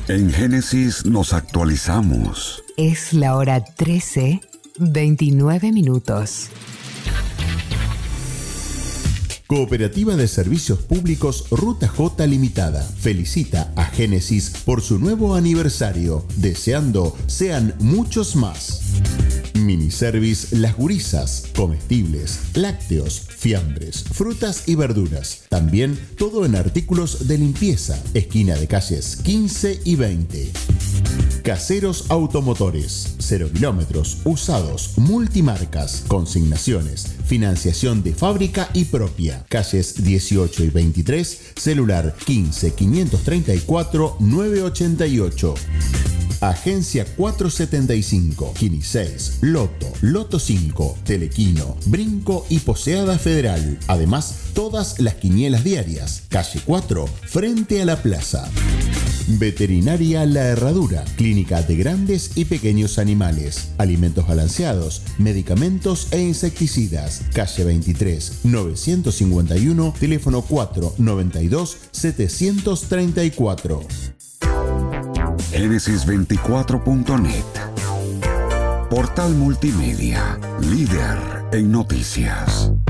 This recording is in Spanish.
En Génesis nos actualizamos. Es la hora 13:29. Cooperativa de Servicios Públicos Ruta J Limitada felicita a Génesis por su nuevo aniversario, deseando sean muchos más. Miniservice Las Gurisas, comestibles, lácteos, fiambres, frutas y verduras. También todo en artículos de limpieza, esquina de calles 15 y 20. Caseros Automotores, 0 kilómetros, usados, multimarcas, consignaciones, financiación de fábrica y propia. Calles 18 y 23, celular 15 534 988. Agencia 475, Kini 6, Loto 5, Telequino, Brinco y Poseada Federal. Además, todas las quinielas diarias. Calle 4, frente a la plaza. Veterinaria La Herradura, clínica de grandes y pequeños animales, alimentos balanceados, medicamentos e insecticidas. Calle 23, 951, teléfono 492 734. Génesis24.net. Portal multimedia, líder en noticias.